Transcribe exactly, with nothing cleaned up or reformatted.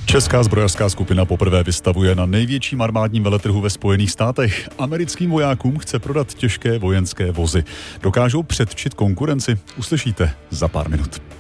Česká zbrojařská skupina poprvé vystavuje na největším armádním veletrhu ve Spojených státech. Americkým vojákům chce prodat těžké vojenské vozy. Dokážou předčit konkurenci? Uslyšíte za pár minut.